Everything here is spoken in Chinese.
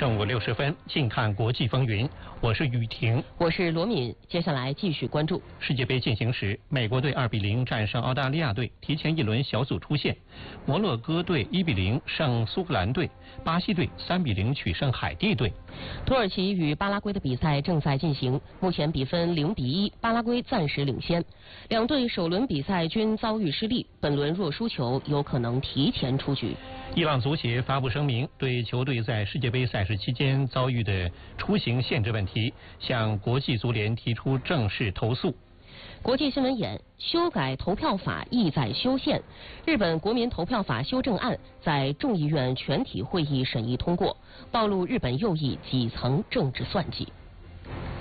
正午60分，近看国际风云。我是雨婷， 我是罗敏。接下来继续关注世界杯进行时，美国队2比0战胜澳大利亚队，提前一轮小组出线；摩洛哥队1比0胜苏格兰队，巴西队3比0取胜海地队。 土耳其与巴拉圭的比赛正在进行，目前比分0比1，巴拉圭暂时领先。两队首轮比赛均遭遇失利，本轮若输球，有可能提前出局。 伊朗足协发布声明，对球队在世界杯赛事期间遭遇的出行限制问题，向国际足联提出正式投诉。 国际新闻眼：修改投票法意在修宪。日本国民投票法修正案在众议院全体会议审议通过，暴露日本右翼几层政治算计。